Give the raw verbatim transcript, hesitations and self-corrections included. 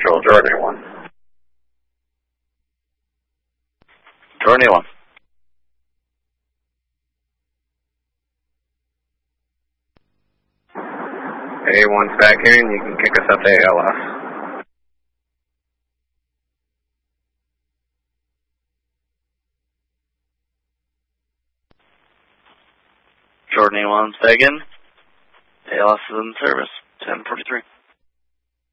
Central, Jordan A one. Jordan A one. A one's back here, and you can kick us up to A L S. Jordan A one, say again. A L S is in service, ten forty-three.